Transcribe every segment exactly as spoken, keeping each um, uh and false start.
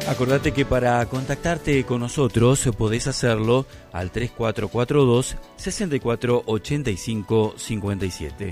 Acordate que para contactarte con nosotros podés hacerlo al tres cuatro cuatro dos, seis cuatro ocho cinco cinco siete.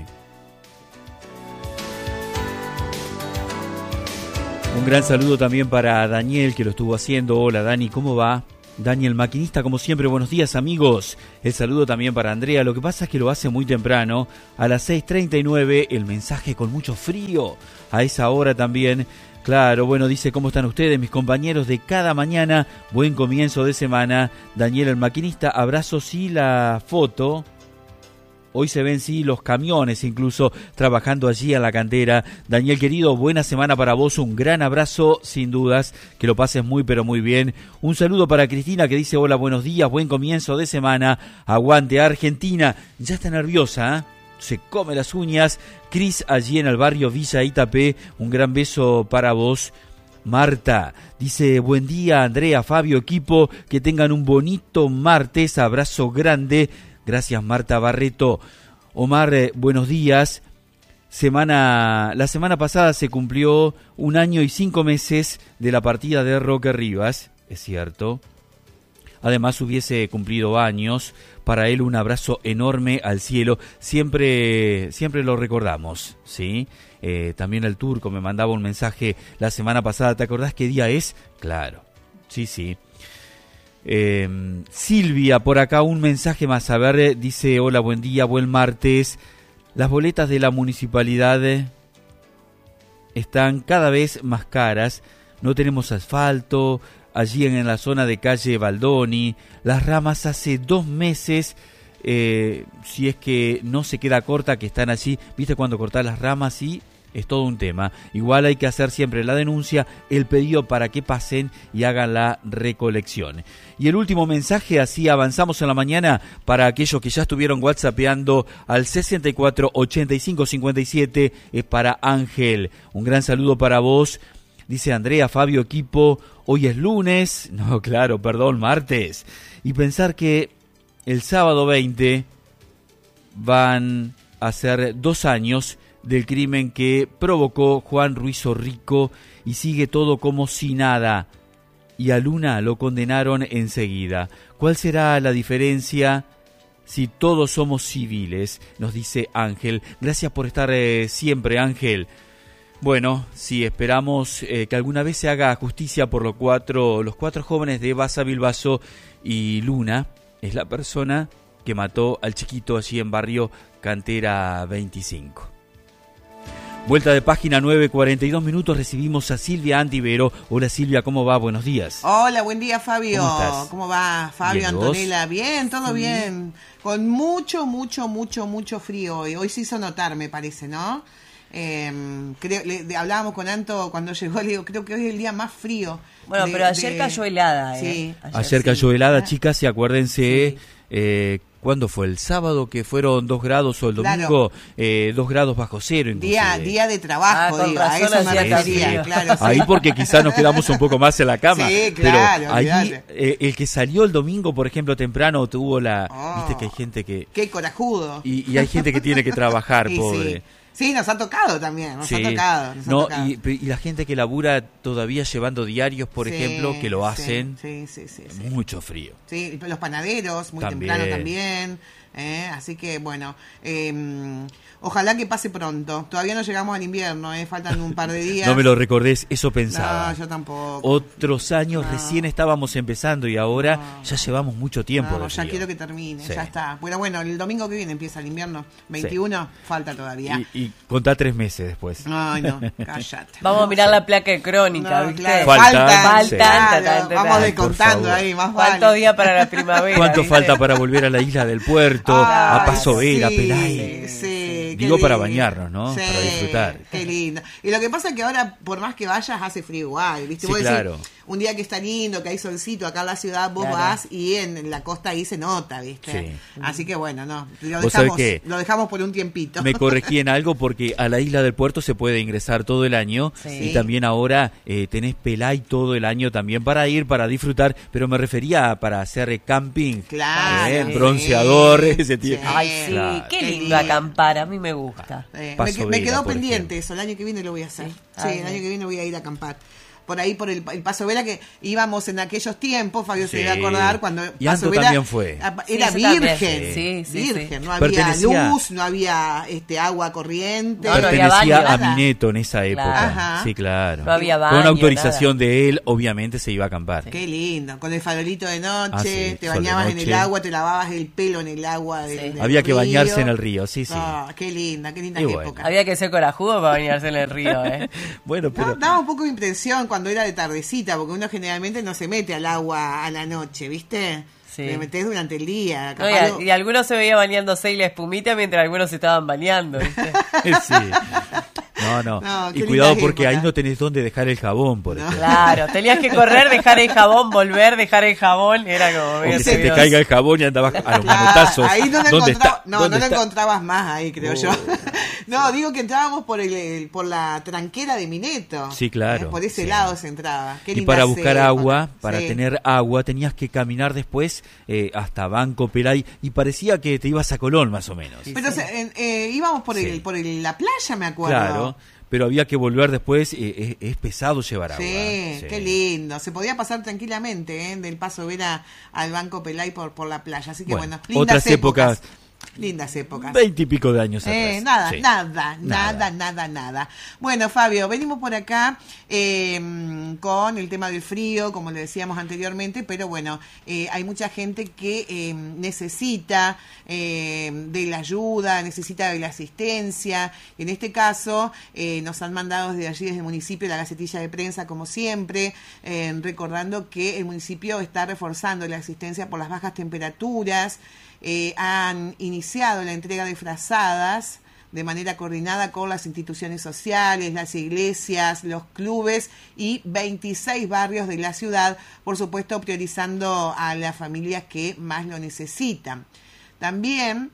Un gran saludo también para Daniel, que lo estuvo haciendo. Hola Dani, ¿cómo va? Daniel Maquinista, como siempre, buenos días amigos. El saludo también para Andrea. Lo que pasa es que lo hace muy temprano, a las seis treinta y nueve, el mensaje con mucho frío. A esa hora también, claro, bueno, dice, ¿cómo están ustedes, mis compañeros de cada mañana? Buen comienzo de semana. Daniel el Maquinista, abrazos y la foto. Hoy se ven, sí, los camiones incluso trabajando allí en la cantera. Daniel, querido, buena semana para vos. Un gran abrazo, sin dudas. Que lo pases muy, pero muy bien. Un saludo para Cristina, que dice, hola, buenos días, buen comienzo de semana. Aguante, Argentina. Ya está nerviosa, ¿eh? Se come las uñas. Cris, allí en el barrio Villa Itapé. Un gran beso para vos. Marta dice, buen día, Andrea, Fabio, equipo. Que tengan un bonito martes. Abrazo grande. Gracias, Marta Barreto. Omar, eh, buenos días. Semana, la semana pasada se cumplió un año y cinco meses de la partida de Roque Rivas, es cierto. Además hubiese cumplido años. Para él un abrazo enorme al cielo. Siempre, siempre lo recordamos, ¿sí? Eh, también el Turco me mandaba un mensaje la semana pasada. ¿Te acordás qué día es? Claro, sí, sí. Eh, Silvia, por acá un mensaje más, a ver, dice, hola, buen día, buen martes. Las boletas de la municipalidad están cada vez más caras, no tenemos asfalto, allí en, en la zona de calle Baldoni, las ramas hace dos meses, eh, si es que no se queda corta, que están allí, viste cuando cortás las ramas y... es todo un tema. Igual hay que hacer siempre la denuncia, el pedido para que pasen y hagan la recolección. Y el último mensaje, así avanzamos en la mañana, para aquellos que ya estuvieron whatsappeando al sesenta y cuatro ochenta y cinco cincuenta y siete, es para Ángel. Un gran saludo para vos. Dice Andrea, Fabio, equipo, hoy es lunes, no, claro, perdón, martes. Y pensar que el sábado veinte van a ser dos años del crimen que provocó Juan Ruiz Orrico y sigue todo como si nada. Y a Luna lo condenaron enseguida. ¿Cuál será la diferencia si todos somos civiles? Nos dice Ángel. Gracias por estar eh, siempre, Ángel. Bueno, sí, esperamos eh, que alguna vez se haga justicia por los cuatro, los cuatro jóvenes de Baza Bilbaso, y Luna es la persona que mató al chiquito allí en barrio Cantera veinticinco. Vuelta de página, nueve cuarenta y dos minutos, recibimos a Silvia Antivero. Hola Silvia, ¿cómo va? Buenos días. Hola, buen día Fabio. ¿Cómo estás? ¿Cómo va Fabio, Bien, Antonella? ¿Vos? Bien, todo sí. bien. Con mucho, mucho, mucho, mucho frío hoy. Hoy se hizo notar, me parece, ¿no? Eh, creo, le, le, hablábamos con Anto cuando llegó, le digo, creo que hoy es el día más frío. Bueno, de, pero ayer de... cayó helada, ¿eh? Sí. Ayer, ayer cayó sí. helada, chicas, y acuérdense... Sí. Eh, ¿Cuándo fue? ¿El sábado que fueron dos grados o el domingo claro. eh, dos grados bajo cero? Inclusive. Día, día de trabajo, ah, digo, a eso me refería. Claro, sí. Ahí porque quizás nos quedamos un poco más en la cama. Sí, claro. Pero ahí eh, el que salió el domingo, por ejemplo, temprano, tuvo la... Oh, viste que hay gente que... ¡Qué corajudo! Y, y hay gente que tiene que trabajar, sí, pobre. Sí. Sí, nos ha tocado también, nos sí. ha tocado. Nos no, ha tocado. Y, y la gente que labura todavía llevando diarios, por sí, ejemplo, que lo hacen, sí, sí, sí, sí, mucho frío. Sí, los panaderos, muy también. temprano también. ¿eh? Así que, bueno, eh, ojalá que pase pronto. Todavía no llegamos al invierno, ¿eh? Faltan un par de días. No me lo recordés, eso pensaba. No, yo tampoco. Otros años no. recién estábamos empezando y ahora no. ya llevamos mucho tiempo. No, ya frío. Quiero que termine, sí. ya está. Bueno, bueno, el domingo que viene empieza el invierno, veintiuno, sí. Falta todavía. Y, y contá tres meses después. Ay, no, cállate. Vamos a mirar la placa de crónica, no, ¿viste? Claro. Faltan, faltan, sí. claro, faltan, vamos descontando ahí, más ¿Cuántos vale. días para la primavera? ¿Cuánto ¿viste? falta para volver a la isla del Puerto, Ay, a Paso Vera, sí, a Pelay? Sí, Digo para bañarnos, ¿no? Sí, para disfrutar. Qué lindo. Y lo que pasa es que ahora, por más que vayas, hace frío igual, ¿viste? Sí, vos claro. decís, un día que está lindo, que hay solcito, acá en la ciudad vos claro. vas y en la costa ahí se nota, ¿viste? Sí. Así que bueno, no, lo ¿Vos dejamos, sabés qué? lo dejamos por un tiempito. Me corregí en algo porque a la isla del Puerto se puede ingresar todo el año sí. y también ahora eh, tenés Pelay todo el año también para ir, para disfrutar, pero me refería a para hacer camping, Claro. eh, Sí. bronceador, ese tipo. Sí. Ay, sí, Claro. qué Qué lindo lindo. acampar, a mí me gusta. Eh, me, Paso me Vera, quedó por pendiente ejemplo. eso, el año que viene lo voy a hacer. Sí, Ay, el año que viene voy a ir a acampar. por ahí por el, el Paso Vera, que íbamos en aquellos tiempos, Fabio Sí. se debe acordar, cuando Y Paso Anto Vera también fue. era Sí, yo también. virgen, Sí, sí, virgen, sí. no había Pertenecía- luz, no había este agua corriente. No, no había Pertenecía baño, a nada. Mineto en esa época. Claro. Ajá. Sí, claro. No había Con baño, autorización de él, obviamente se iba a acampar. Qué lindo, con el farolito de noche, Ah, sí, te sol de bañabas en noche. el agua, te lavabas el pelo en el agua del, Sí. del Había que río. bañarse en el río, sí, sí. Ah, qué linda, qué linda Y bueno. época. Había que ser corajudo para bañarse en el río, ¿eh? Bueno, No, pero daba un poco de impresión cuando era de tardecita, porque uno generalmente no se mete al agua a la noche, ¿viste? Sí. Te metes durante el día. No, y, capaz a- lo- y algunos se veía bañándose y la espumita mientras algunos se estaban bañando, ¿viste? sí. No, no. No, qué y cuidado linda porque ahí época. no tenés dónde dejar el jabón, por No. ejemplo. Claro, tenías que correr, dejar el jabón, volver, dejar el jabón, era como O medio que se te tedioso. caiga el jabón y andabas a los Claro, manotazos. ahí no lo, ¿Dónde encontraba- está? no, ¿Dónde no lo está? encontrabas más ahí, creo Oh. yo. No, digo que entrábamos por el, el- por la tranquera de Mineto. Sí, claro, Eh, Por ese sí. lado se entraba. Qué Y linda para buscar época. agua, para Sí. tener agua, tenías que caminar después eh, hasta Banco Pelay y parecía que te ibas a Colón más o menos. Pero se- en- eh, íbamos por, Sí. el, por el- la playa, me acuerdo. Claro, pero había que volver después, eh, es, es pesado llevar agua. Sí, Sí. qué lindo. Se podía pasar tranquilamente, ¿eh? Del Paso Vera al Banco Pelay por, por la playa. Así que Bueno, bueno, lindas otras épocas. Lindas épocas. Veinte y pico de años Eh, atrás. nada, Sí. nada, nada, nada, nada. Bueno, Fabio, venimos por acá eh, con el tema del frío, como le decíamos anteriormente, pero bueno, eh, hay mucha gente que eh, necesita eh, de la ayuda, necesita de la asistencia. En este caso, eh, nos han mandado desde allí, desde el municipio, la gacetilla de prensa, como siempre, eh, recordando que el municipio está reforzando la asistencia por las bajas temperaturas. Eh, han iniciado la entrega de frazadas de manera coordinada con las instituciones sociales, las iglesias, los clubes y veintiséis barrios de la ciudad, por supuesto priorizando a las familias que más lo necesitan. También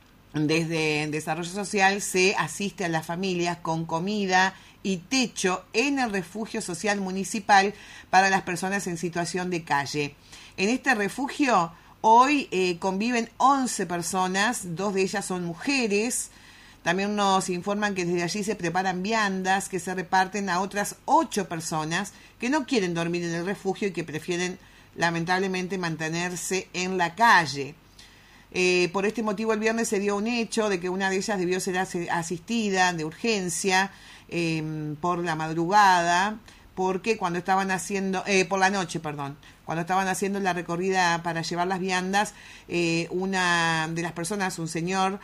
desde Desarrollo Social se asiste a las familias con comida y techo en el refugio social municipal para las personas en situación de calle. En este refugio hoy eh, conviven once personas, dos de ellas son mujeres. También nos informan que desde allí se preparan viandas que se reparten a otras ocho personas que no quieren dormir en el refugio y que prefieren lamentablemente mantenerse en la calle. Eh, por este motivo el viernes se dio un hecho de que una de ellas debió ser as- asistida de urgencia eh, por la madrugada, porque cuando estaban haciendo, eh, por la noche, perdón, cuando estaban haciendo la recorrida para llevar las viandas, eh, una de las personas, un señor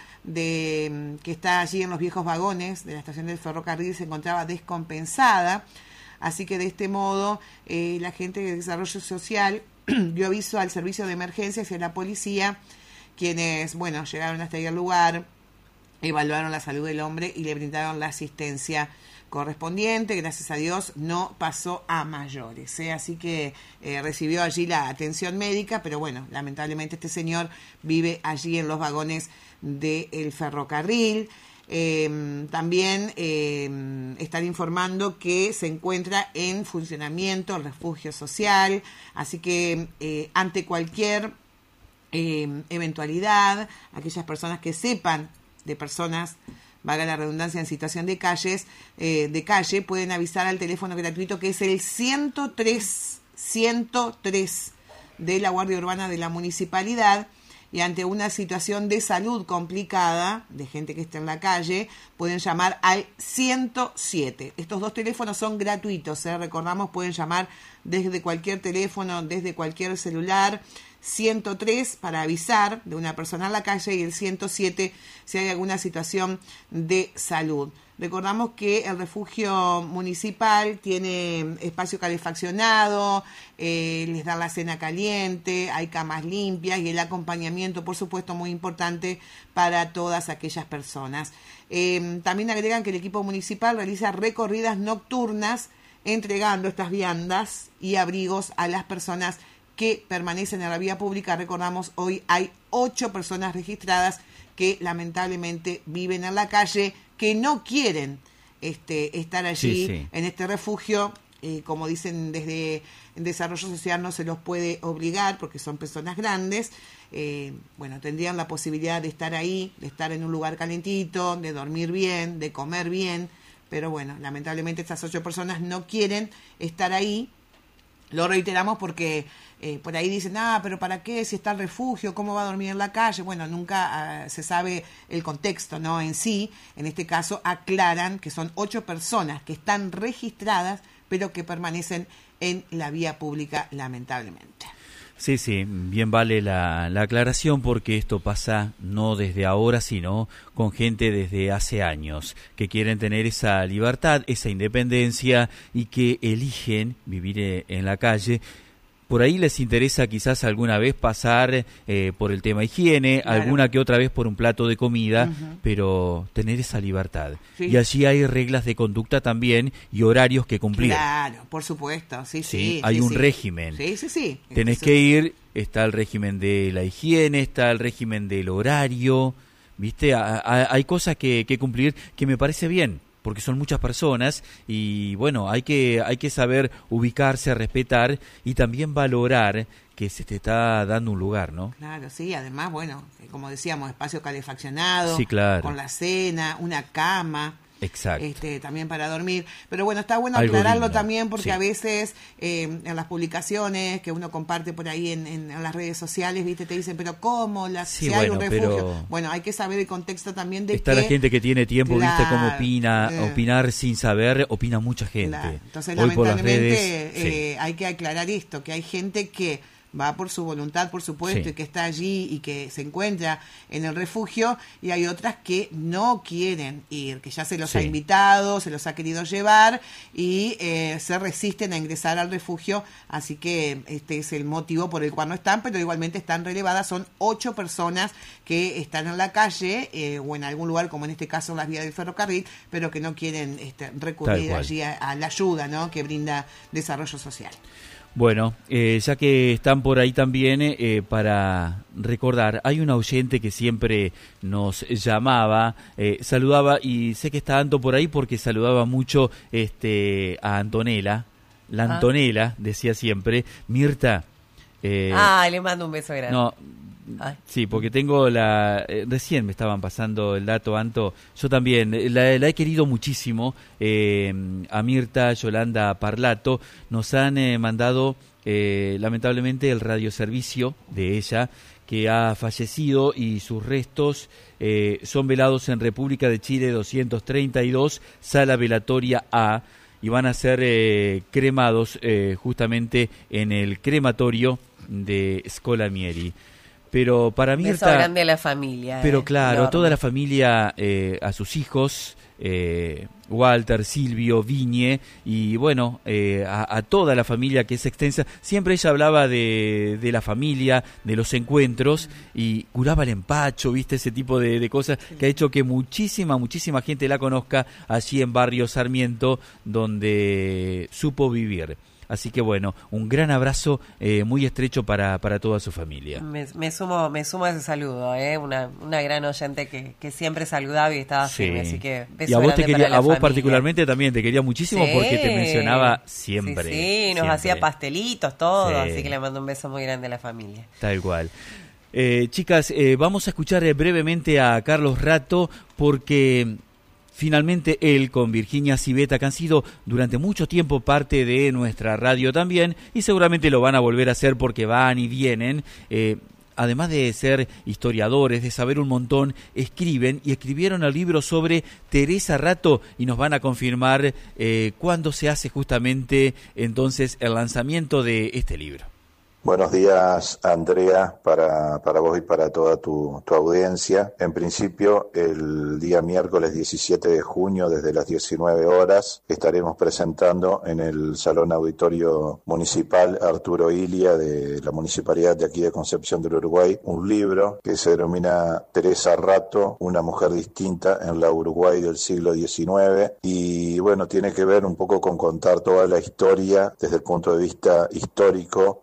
de que está allí en los viejos vagones de la estación del ferrocarril, se encontraba descompensada. Así que de este modo eh, la gente de Desarrollo Social dio aviso al servicio de emergencias y a la policía, quienes, bueno, llegaron hasta ahí al lugar, evaluaron la salud del hombre y le brindaron la asistencia correspondiente. Gracias a Dios no pasó a mayores, ¿eh? Así que eh, recibió allí la atención médica, pero bueno, lamentablemente este señor vive allí en los vagones del ferrocarril. Eh, también eh, están informando que se encuentra en funcionamiento el refugio social, así que eh, ante cualquier eh, eventualidad, aquellas personas que sepan de personas, valga la redundancia, en situación de calles, eh, de calle, pueden avisar al teléfono gratuito que es el ciento tres, ciento tres de la Guardia Urbana de la Municipalidad. Y ante una situación de salud complicada, de gente que está en la calle, pueden llamar al ciento siete. Estos dos teléfonos son gratuitos, ¿eh? Recordamos, pueden llamar desde cualquier teléfono, desde cualquier celular. ciento tres para avisar de una persona en la calle y el ciento siete si hay alguna situación de salud. Recordamos que el refugio municipal tiene espacio calefaccionado, eh, les dan la cena caliente, hay camas limpias y el acompañamiento, por supuesto, muy importante para todas aquellas personas. Eh, también agregan que el equipo municipal realiza recorridas nocturnas entregando estas viandas y abrigos a las personas que permanecen en la vía pública. Recordamos, hoy hay ocho personas registradas que lamentablemente viven en la calle, que no quieren este, estar allí Sí, sí. en este refugio. Eh, como dicen desde Desarrollo Social, no se los puede obligar porque son personas grandes. Eh, bueno, tendrían la posibilidad de estar ahí, de estar en un lugar calentito, de dormir bien, de comer bien, pero bueno, lamentablemente estas ocho personas no quieren estar ahí. Lo reiteramos porque eh, por ahí dicen, ah, pero ¿para qué? Si está el refugio, ¿cómo va a dormir en la calle? Bueno, nunca uh, se sabe el contexto, ¿no? En sí, en este caso, aclaran que son ocho personas que están registradas, pero que permanecen en la vía pública, lamentablemente. Sí, sí, bien vale la, la aclaración porque esto pasa no desde ahora, sino con gente desde hace años que quieren tener esa libertad, esa independencia y que eligen vivir en la calle. Por ahí les interesa quizás alguna vez pasar eh, por el tema higiene, claro. alguna que otra vez por un plato de comida, uh-huh. pero tener esa libertad. Sí. Y allí hay reglas de conducta también y horarios que cumplir. Claro, por supuesto, sí, sí. sí hay sí, un sí. régimen. Sí, sí, sí. Tenés Eso. que ir, está el régimen de la higiene, está el régimen del horario, ¿viste? A, a, hay cosas que, que cumplir que me parece bien. Porque son muchas personas y bueno, hay que hay que saber ubicarse, respetar y también valorar que se te está dando un lugar, ¿no? Claro, sí, además, bueno, como decíamos, espacio calefaccionado, sí, claro. con la cena, una cama. Exacto. Este, también para dormir. Pero bueno, está bueno Algo aclararlo digno. también porque sí. a veces eh, en las publicaciones que uno comparte por ahí en, en, en las redes sociales, viste, te dicen, pero ¿cómo? La, sí, si bueno, hay un refugio. Pero bueno, hay que saber el contexto también de está que... la gente que tiene tiempo, claro, viste cómo opina, eh, opinar sin saber, opina mucha gente. Claro. Entonces, Hoy por las lamentablemente, redes, eh, sí. hay que aclarar esto, que hay gente que va por su voluntad, por supuesto, sí. y que está allí y que se encuentra en el refugio, y hay otras que no quieren ir, que ya se los sí. ha invitado, se los ha querido llevar y eh, se resisten a ingresar al refugio, así que este es el motivo por el cual no están, pero igualmente están relevadas. Son ocho personas que están en la calle eh, o en algún lugar, como en este caso en las vías del ferrocarril, pero que no quieren este, recurrir allí a, a la ayuda, ¿no?, que brinda Desarrollo Social. Bueno, eh, ya que están por ahí también, eh, para recordar, hay un oyente que siempre nos llamaba, eh, saludaba, y sé que está Anto por ahí porque saludaba mucho este a Antonella, la ah. Antonella, decía siempre, Mirta. Eh, ah, le mando un beso grande. No, Ay. sí, porque tengo la... Eh, recién me estaban pasando el dato, Anto. Yo también la, la he querido muchísimo. Eh, a Mirta Yolanda Parlato nos han eh, mandado, eh, lamentablemente, el radioservicio de ella, que ha fallecido, y sus restos eh, son velados en República de Chile doscientos treinta y dos, Sala Velatoria A, y van a ser eh, cremados eh, justamente en el crematorio de Scolamieri. Pero para mí beso grande a la familia. Pero eh, claro, enorme. Toda la familia, eh, a sus hijos, eh, Walter, Silvio, Viñe, y bueno, eh, a, a toda la familia, que es extensa. Siempre ella hablaba de, de la familia, de los encuentros, y curaba el empacho, viste, ese tipo de, de cosas, que ha hecho que muchísima, muchísima gente la conozca allí en Barrio Sarmiento, donde supo vivir. Así que bueno, un gran abrazo eh, muy estrecho para, para toda su familia. Me, me sumo me sumo a ese saludo, ¿eh? una, una gran oyente que, que siempre saludaba y estaba sí. firme, así que beso y a vos, te quería, para la a vos familia. particularmente también te quería muchísimo, sí. porque te mencionaba siempre. Sí, sí nos siempre. hacía pastelitos, todo, sí. así que le mando un beso muy grande a la familia. Tal cual. Eh, chicas, eh, vamos a escuchar eh, brevemente a Carlos Rato, porque... Finalmente él con Virginia Civetta, que han sido durante mucho tiempo parte de nuestra radio también, y seguramente lo van a volver a hacer porque van y vienen, eh, además de ser historiadores, de saber un montón, escriben y escribieron el libro sobre Teresa Rato, y nos van a confirmar eh, cuándo se hace justamente entonces el lanzamiento de este libro. Buenos días, Andrea, para, para vos y para toda tu, tu audiencia. En principio, el día miércoles diecisiete de junio, desde las diecinueve horas, estaremos presentando en el Salón Auditorio Municipal Arturo Ilia de la Municipalidad de aquí de Concepción del Uruguay, un libro que se denomina Teresa Rato, una mujer distinta en la Uruguay del siglo diecinueve, y bueno, tiene que ver un poco con contar toda la historia desde el punto de vista histórico de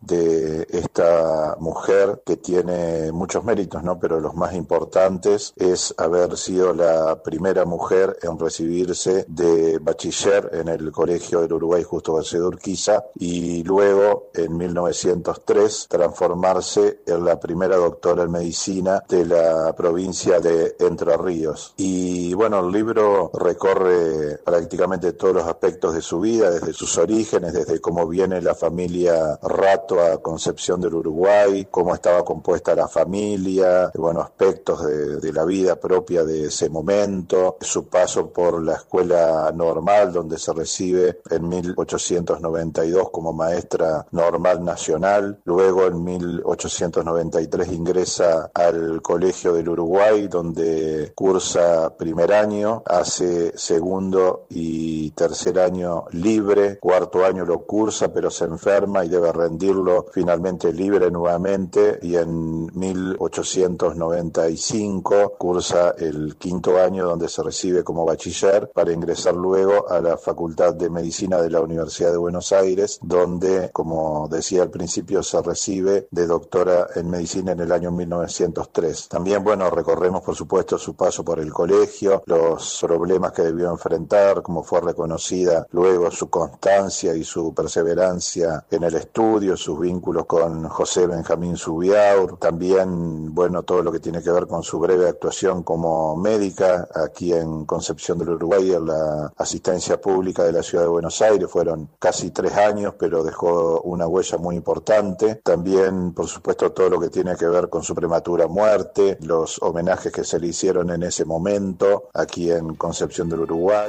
de esta mujer que tiene muchos méritos, ¿no? Pero los más importantes es haber sido la primera mujer en recibirse de bachiller en el Colegio del Uruguay Justo García de Urquiza y luego en mil novecientos tres transformarse en la primera doctora en medicina de la provincia de Entre Ríos. Y bueno, el libro recorre prácticamente todos los aspectos de su vida, desde sus orígenes, desde cómo viene la familia Rato a Concepción del Uruguay, cómo estaba compuesta la familia, bueno, aspectos de, de la vida propia de ese momento, su paso por la escuela normal donde se recibe en mil ochocientos noventa y dos como maestra normal nacional, luego en mil ochocientos noventa y tres ingresa al Colegio del Uruguay donde cursa primer año, hace segundo y tercer año libre, cuarto año lo cursa pero se enferma y debe rendirlo finalmente libre nuevamente y en mil ochocientos noventa y cinco cursa el quinto año donde se recibe como bachiller para ingresar luego a la Facultad de Medicina de la Universidad de Buenos Aires, donde, como decía al principio, se recibe de doctora en medicina en el año mil novecientos tres. También, bueno, recorremos por supuesto su paso por el colegio, los problemas que debió enfrentar, cómo fue reconocida luego su constancia y su perseverancia en el estudio, sus vínculos con José Benjamín Subiaur, también, bueno, todo lo que tiene que ver con su breve actuación como médica aquí en Concepción del Uruguay, en la asistencia pública de la ciudad de Buenos Aires. Fueron casi tres años, pero dejó una huella muy importante. También, por supuesto, todo lo que tiene que ver con su prematura muerte, los homenajes que se le hicieron en ese momento aquí en Concepción del Uruguay.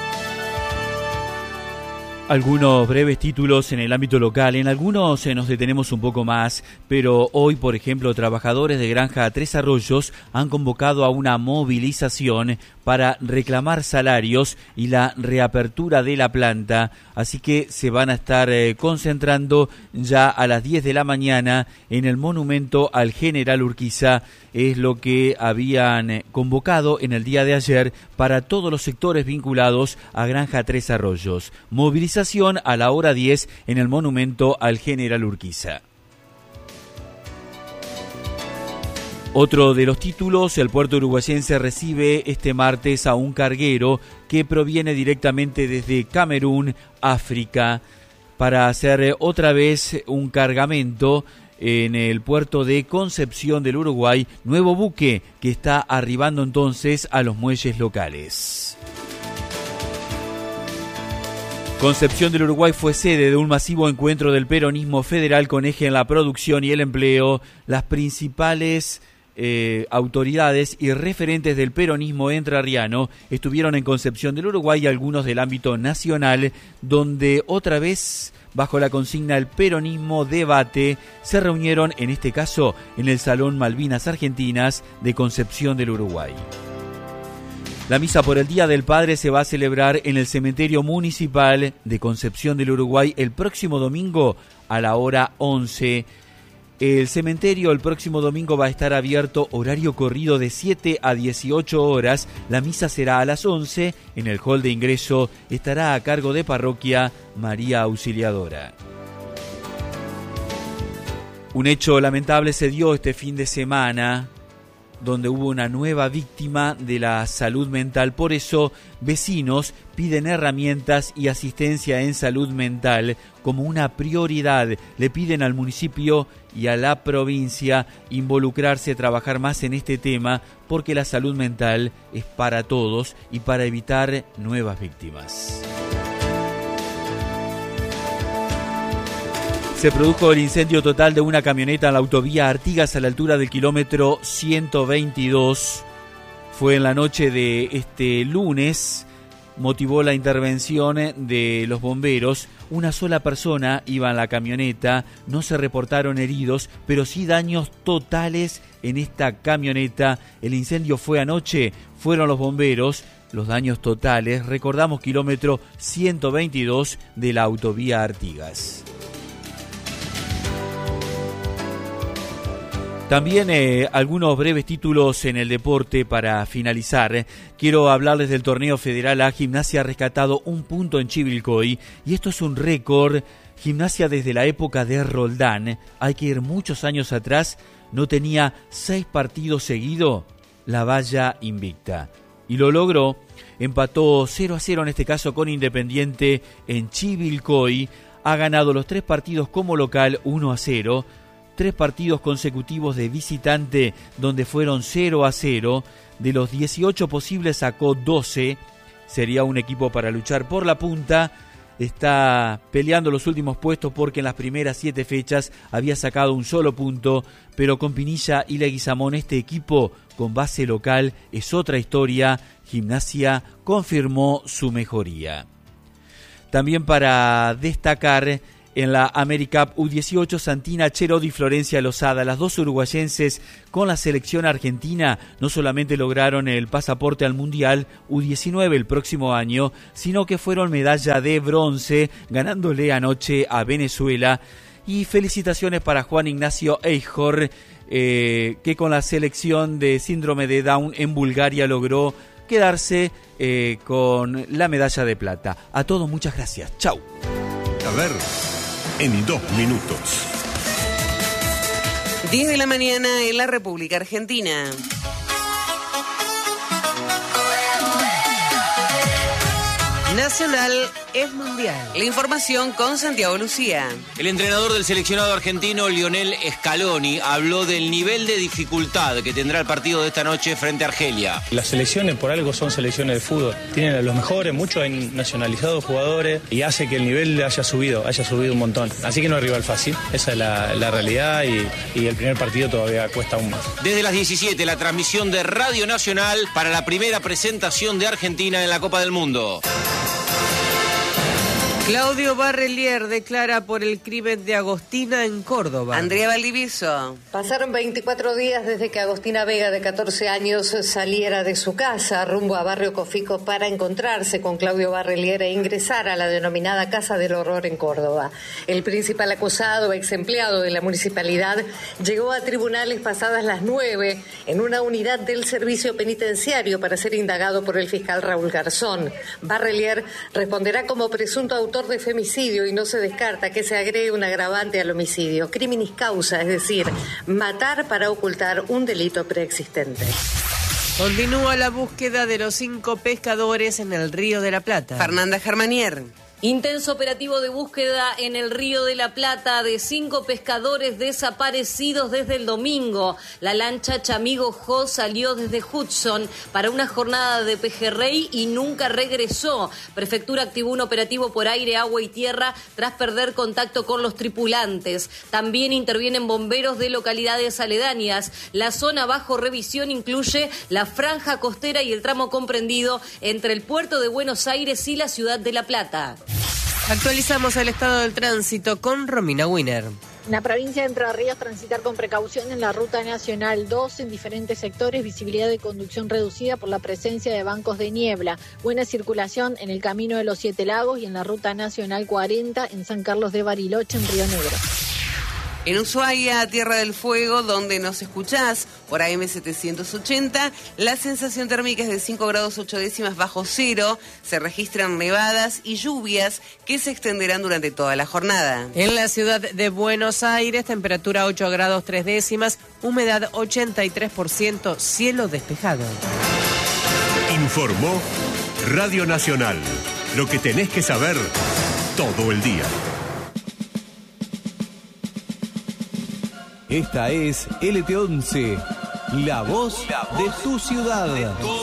Algunos breves títulos en el ámbito local, en algunos eh, nos detenemos un poco más, pero hoy, por ejemplo, trabajadores de Granja Tres Arroyos han convocado a una movilización para reclamar salarios y la reapertura de la planta, así que se van a estar eh, concentrando ya a las diez de la mañana en el monumento al General Urquiza. Es lo que habían convocado en el día de ayer para todos los sectores vinculados a Granja Tres Arroyos. Movilización a la hora diez en el monumento al General Urquiza. Otro de los títulos, el puerto uruguayense recibe este martes a un carguero que proviene directamente desde Camerún, África, para hacer otra vez un cargamento en el puerto de Concepción del Uruguay, nuevo buque que está arribando entonces a los muelles locales. Concepción del Uruguay fue sede de un masivo encuentro del peronismo federal con eje en la producción y el empleo. Las principales eh, autoridades y referentes del peronismo entrerriano estuvieron en Concepción del Uruguay y algunos del ámbito nacional, donde otra vez, bajo la consigna El peronismo debate, se reunieron, en este caso, en el Salón Malvinas Argentinas de Concepción del Uruguay. La misa por el Día del Padre se va a celebrar en el Cementerio Municipal de Concepción del Uruguay el próximo domingo a la hora once. El cementerio el próximo domingo va a estar abierto, horario corrido de siete a dieciocho horas. La misa será a las once. En el hall de ingreso estará a cargo de Parroquia María Auxiliadora. Un hecho lamentable se dio este fin de semana, donde hubo una nueva víctima de la salud mental. Por eso, vecinos piden herramientas y asistencia en salud mental como una prioridad. Le piden al municipio y a la provincia involucrarse, trabajar más en este tema, porque la salud mental es para todos y para evitar nuevas víctimas. Se produjo el incendio total de una camioneta en la autovía Artigas a la altura del kilómetro ciento veintidós. Fue en la noche de este lunes. Motivó la intervención de los bomberos. Una sola persona iba en la camioneta. No se reportaron heridos, pero sí daños totales en esta camioneta. El incendio fue anoche. Fueron los bomberos. Los daños totales, recordamos, kilómetro ciento veintidós de la autovía Artigas. También eh, algunos breves títulos en el deporte para finalizar. Eh. Quiero hablarles del torneo federal A. Gimnasia ha rescatado un punto en Chivilcoy y esto es un récord. Gimnasia desde la época de Roldán, hay que ir muchos años atrás, no tenía seis partidos seguidos la valla invicta. Y lo logró, empató cero a cero en este caso con Independiente en Chivilcoy, ha ganado los tres partidos como local uno a cero, tres partidos consecutivos de visitante donde fueron cero a cero, de los dieciocho posibles sacó doce, sería un equipo para luchar por la punta, está peleando los últimos puestos porque en las primeras siete fechas había sacado un solo punto, pero con Pinilla y Leguizamón este equipo con base local es otra historia, Gimnasia confirmó su mejoría. También para destacar, en la AmeriCup U dieciocho, Santina Cherodi y Florencia Lozada, las dos uruguayenses con la selección argentina, no solamente lograron el pasaporte al Mundial U diecinueve el próximo año, sino que fueron medalla de bronce, ganándole anoche a Venezuela. Y felicitaciones para Juan Ignacio Eichhorn, eh, que con la selección de síndrome de Down en Bulgaria logró quedarse eh, con la medalla de plata. A todos muchas gracias. Chau. A ver, en dos minutos. diez de la mañana en la República Argentina. Nacional es mundial. La información con Santiago Lucía. El entrenador del seleccionado argentino, Lionel Scaloni, habló del nivel de dificultad que tendrá el partido de esta noche frente a Argelia. Las selecciones por algo son selecciones de fútbol. Tienen a los mejores, muchos han nacionalizado jugadores y hace que el nivel haya subido, haya subido un montón. Así que no es rival fácil, esa es la, la realidad y, y el primer partido todavía cuesta aún más. Desde las diecisiete, la transmisión de Radio Nacional para la primera presentación de Argentina en la Copa del Mundo. Claudio Barrelier declara por el crimen de Agostina en Córdoba. Andrea Valdivieso. Pasaron veinticuatro días desde que Agostina Vega, de catorce años, saliera de su casa rumbo a Barrio Cofico para encontrarse con Claudio Barrelier e ingresar a la denominada Casa del Horror en Córdoba. El principal acusado, ex empleado de la municipalidad, llegó a tribunales pasadas las nueve en una unidad del servicio penitenciario para ser indagado por el fiscal Raúl Garzón. Barrelier responderá como presunto autor de femicidio y no se descarta que se agregue un agravante al homicidio. Criminis causa, es decir, matar para ocultar un delito preexistente. Continúa la búsqueda de los cinco pescadores en el Río de la Plata. Fernanda Germanier. Intenso operativo de búsqueda en el Río de la Plata de cinco pescadores desaparecidos desde el domingo. La lancha Chamigo Jo salió desde Hudson para una jornada de pejerrey y nunca regresó. Prefectura activó un operativo por aire, agua y tierra tras perder contacto con los tripulantes. También intervienen bomberos de localidades aledañas. La zona bajo revisión incluye la franja costera y el tramo comprendido entre el puerto de Buenos Aires y la ciudad de La Plata. Actualizamos el estado del tránsito con Romina Wiener. En la provincia de Entre Ríos, transitar con precaución en la Ruta Nacional dos en diferentes sectores, visibilidad de conducción reducida por la presencia de bancos de niebla. Buena circulación en el Camino de los Siete Lagos y en la Ruta Nacional cuarenta en San Carlos de Bariloche, en Río Negro. En Ushuaia, Tierra del Fuego, donde nos escuchás por A M setecientos ochenta, la sensación térmica es de cinco grados ocho décimas bajo cero. Se registran nevadas y lluvias que se extenderán durante toda la jornada. En la ciudad de Buenos Aires, temperatura ocho grados tres décimas, humedad ochenta y tres por ciento, cielo despejado. Informó Radio Nacional. Lo que tenés que saber todo el día. Esta es L T once, la voz de tu ciudad.